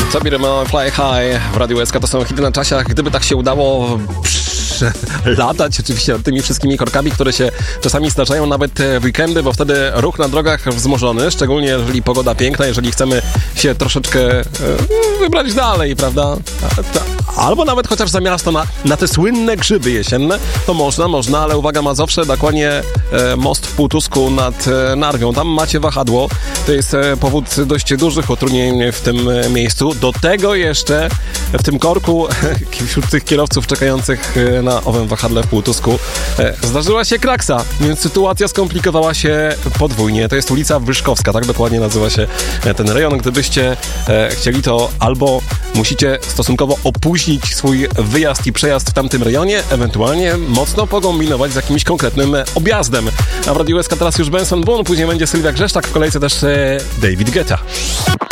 Sabir Fly High w Radiu SK to są hity na czasiach. Gdyby tak się udało latać oczywiście tymi wszystkimi korkami, które się czasami zdarzają nawet w weekendy, bo wtedy ruch na drogach wzmożony, szczególnie jeżeli pogoda piękna, jeżeli chcemy się troszeczkę wybrać dalej, prawda? Albo nawet chociaż za miasto na te słynne grzyby jesienne, to można, ale uwaga, Mazowsze, dokładnie most w Półtusku nad Narwią. Tam macie wahadło, to jest powód dość dużych utrudnień w tym miejscu. Do tego jeszcze w tym korku wśród tych kierowców czekających na owym wahadle w Półtusku zdarzyła się kraksa, więc sytuacja skomplikowała się podwójnie. To jest ulica Wyszkowska, tak dokładnie nazywa się ten rejon. Gdybyście chcieli, to albo musicie stosunkowo opóźnić swój wyjazd i przejazd w tamtym rejonie, ewentualnie mocno pokombinować z jakimś konkretnym objazdem. A w Radiu SK teraz już Benson Boone, później będzie Sylwia Grzeszczak, w kolejce też David Guetta.